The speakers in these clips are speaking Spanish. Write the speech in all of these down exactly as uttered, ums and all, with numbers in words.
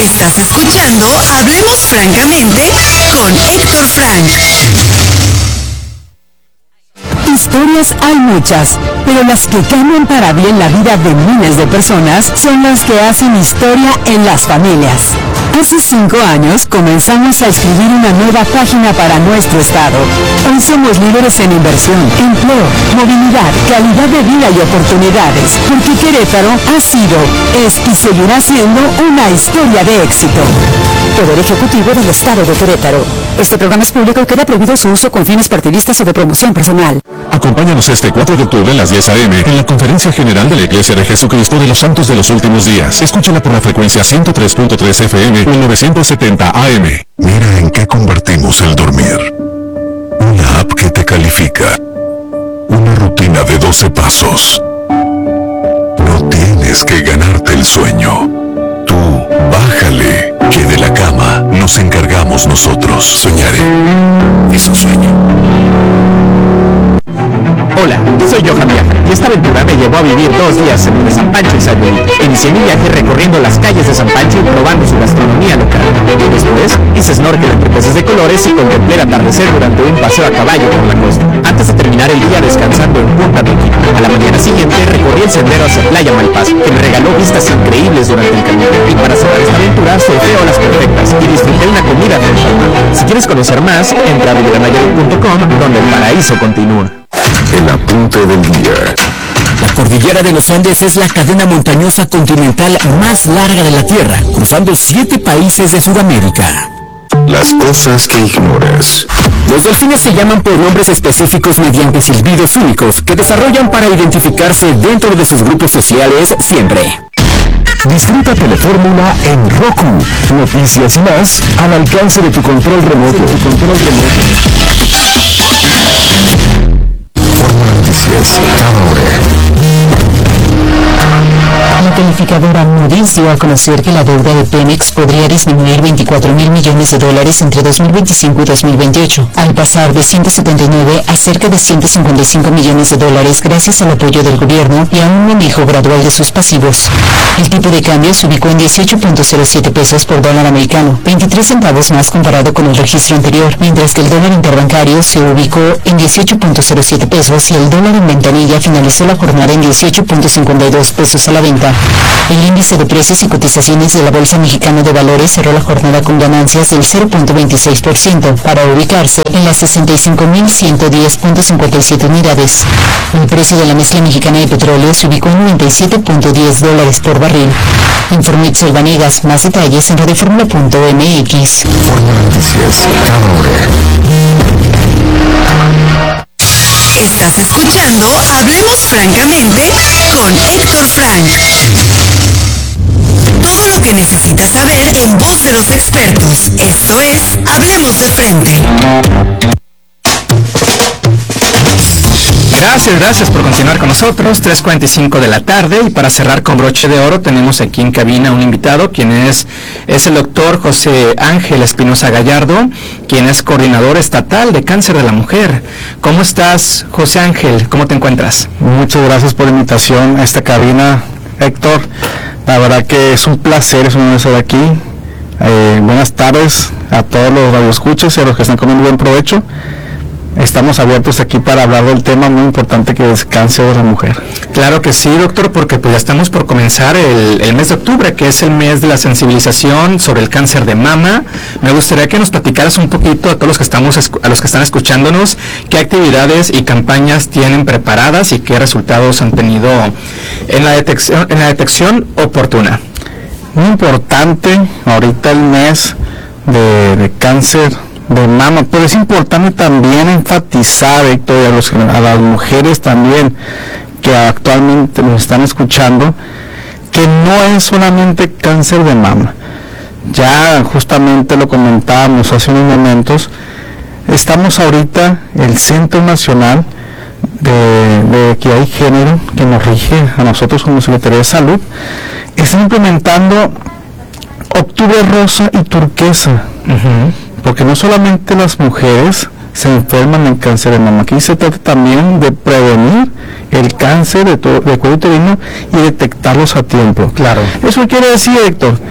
Estás escuchando Hablemos Francamente con Héctor Frank. Historias hay muchas, pero las que cambian para bien la vida de miles de personas son las que hacen historia en las familias. Hace cinco años comenzamos a escribir una nueva página para nuestro estado. Hoy somos líderes en inversión, empleo, movilidad, calidad de vida y oportunidades, porque Querétaro ha sido, es y seguirá siendo una historia de éxito. Poder Ejecutivo del Estado de Querétaro. Este programa es público y queda prohibido su uso con fines partidistas o de promoción personal. Acompáñanos este cuatro de octubre a las diez a eme en la Conferencia General de la Iglesia de Jesucristo de los Santos de los Últimos Días. Escúchala por la frecuencia ciento tres punto tres efe eme o novecientos setenta a eme. Mira en qué convertimos el dormir. Una app que te califica. Una rutina de doce pasos. No tienes que ganarte el sueño. Tú, bájale, que de la cama nos encargamos nosotros. Soñaré. Es un sueño. Hola, soy Johan Viaja y esta aventura me llevó a vivir dos días en San Pancho y San Luis. Inicié mi viaje recorriendo las calles de San Pancho y probando su gastronomía local. Después hice snorkel entre peces de colores y contemplé el atardecer durante un paseo a caballo por la costa. Antes de terminar el día descansando en Punta Toquín. A la mañana siguiente recorrí el sendero hacia Playa Malpaz, que me regaló vistas increíbles durante el camino. Y para cerrar esta aventura surfé olas perfectas y disfruté una comida frente al mar. Si quieres conocer más, entra a vivenayarit punto com, donde el paraíso continúa. El apunte del día. La cordillera de los Andes es la cadena montañosa continental más larga de la Tierra, cruzando siete países de Sudamérica. Las cosas que ignoras. Los delfines se llaman por nombres específicos mediante silbidos únicos que desarrollan para identificarse dentro de sus grupos sociales siempre. Disfruta Telefórmula en Roku. Noticias más al alcance de tu control remoto. Tu control remoto. Fórmula Noticias, cada hora. La calificadora Moody's dio a conocer que la deuda de Pemex podría disminuir veinticuatro mil millones de dólares entre dos mil veinticinco y dos mil veintiocho, al pasar de ciento setenta y nueve a cerca de ciento cincuenta y cinco millones de dólares gracias al apoyo del gobierno y a un manejo gradual de sus pasivos. El tipo de cambio se ubicó en dieciocho punto cero siete pesos por dólar americano, veintitrés centavos más comparado con el registro anterior, mientras que el dólar interbancario se ubicó en dieciocho punto cero siete pesos y el dólar en ventanilla finalizó la jornada en dieciocho punto cincuenta y dos pesos a la venta. El índice de precios y cotizaciones de la Bolsa Mexicana de Valores cerró la jornada con ganancias del cero punto veintiséis por ciento para ubicarse en las sesenta y cinco mil ciento diez punto cincuenta y siete unidades. El precio de la mezcla mexicana de petróleo se ubicó en noventa y siete punto diez dólares por barril. Informó Itzel Vanegas. Más detalles en radioformula punto eme equis. Fórmula Noticias, cada hora. Estás escuchando Hablemos Francamente con Héctor Frank. Todo lo que necesitas saber en voz de los expertos. Esto es Hablemos de Frente. Gracias, gracias por continuar con nosotros, tres cuarenta y cinco de la tarde, y para cerrar con broche de oro tenemos aquí en cabina un invitado, quien es, es el doctor José Ángel Espinosa Gallardo, quien es coordinador estatal de cáncer de la mujer. ¿Cómo estás, José Ángel? ¿Cómo te encuentras? Muchas gracias por la invitación a esta cabina, Héctor. La verdad que es un placer, es un honor estar aquí. Eh, buenas tardes a todos los radioescuchas y a los que están comiendo buen provecho. Estamos abiertos aquí para hablar del tema muy importante que es cáncer de la mujer. Claro que sí, doctor, porque pues ya estamos por comenzar el, el mes de octubre, que es el mes de la sensibilización sobre el cáncer de mama. Me gustaría que nos platicaras un poquito a todos los que estamos a los que están escuchándonos qué actividades y campañas tienen preparadas y qué resultados han tenido en la detección, en la detección oportuna. Muy importante ahorita el mes de, de cáncer de mama, pero es importante también enfatizar, Héctor, a, los, a las mujeres también que actualmente nos están escuchando, que no es solamente cáncer de mama. Ya justamente lo comentábamos hace unos momentos, estamos ahorita, el Centro Nacional de, de Equidad y Género, que nos rige a nosotros como Secretaría de Salud, está implementando Octubre Rosa y Turquesa. Uh-huh. Porque no solamente las mujeres se enferman en cáncer de mama, aquí se trata también de prevenir el cáncer de, to- de cuello uterino y detectarlos a tiempo. Claro. Eso quiere decir, Héctor,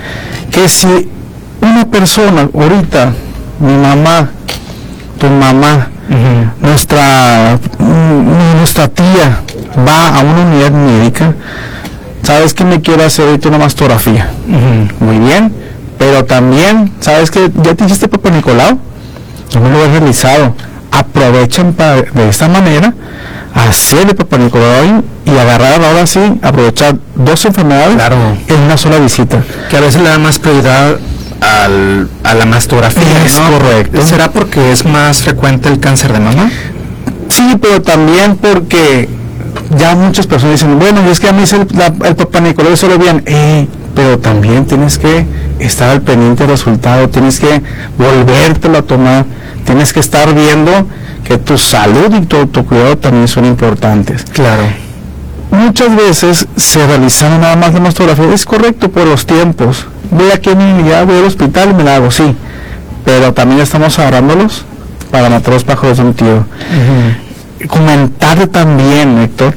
que si una persona, ahorita, mi mamá, tu mamá, uh-huh. nuestra, nuestra tía, va a una unidad médica, sabes que me quiero hacer ahorita una mastografía, uh-huh. muy bien, pero también, sabes que ya te hiciste Papa Nicolau, no me lo he realizado, aprovechan para, de esta manera, hacer el Papa Nicolau y agarrar ahora sí, aprovechar dos enfermedades claro. en una sola visita. Que a veces le da más prioridad al, a la mastografía, es ¿no? correcto. ¿Será porque es más frecuente el cáncer de mama? Sí, pero también porque ya muchas personas dicen, bueno, es que a mí es el, la, el Papa Nicolau solo bien, eh, pero también tienes que estar al pendiente del resultado, tienes que volvértelo a tomar, tienes que estar viendo que tu salud y tu autocuidado también son importantes. Claro. Muchas veces se realizan nada más la mastografía, es correcto por los tiempos. Voy aquí a mi unidad, voy al hospital y me la hago, sí. Pero también estamos agarrándolos para matar los pájaros de un tiro. Uh-huh. Comentar también, Héctor,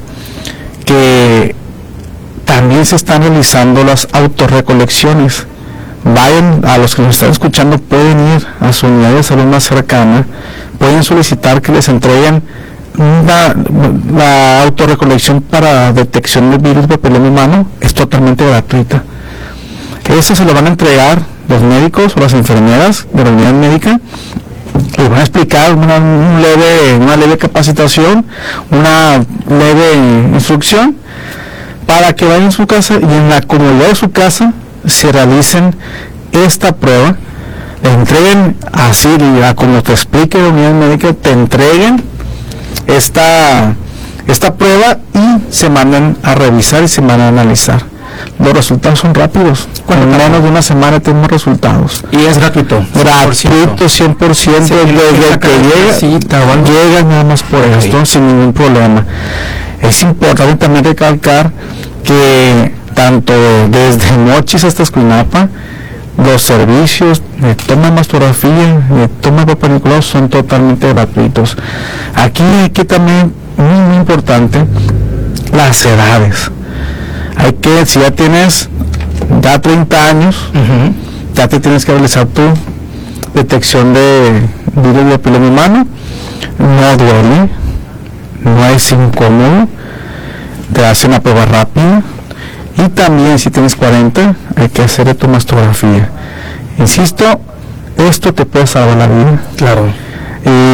que también se están realizando las autorrecolecciones. Vayan, a los que nos están escuchando, pueden ir a su unidad de salud más cercana, pueden solicitar que les entreguen la, la autorrecolección para detección del virus de papiloma humano, es totalmente gratuita. Eso se lo van a entregar los médicos o las enfermeras de la unidad médica, les van a explicar una, un leve, una leve capacitación, una leve instrucción, para que vayan a su casa y en la comodidad de su casa se realicen esta prueba, le entreguen así, como te explique la unidad médica, te entreguen esta, esta prueba y se mandan a revisar y se van a analizar. Los resultados son rápidos, en menos de una semana tenemos resultados. Y es gratuito. Gratuito, cien por ciento, sí, desde que llega, sí, llega nada más por okay. esto, sin ningún problema. Es importante también recalcar que tanto desde Mochis hasta Escuinapa, los servicios de toma de mastografía, de toma de Papa Nicolau son totalmente gratuitos. Aquí hay que también, muy, muy importante, las edades. Hay que, si ya tienes ya treinta años, uh-huh. ya te tienes que realizar tu detección de virus de papiloma humano, no duele, no es incómodo, te hacen una prueba rápida. Y también si tienes cuarenta hay que hacer tu mastografía. Insisto, esto te puede salvar la vida. Claro. Y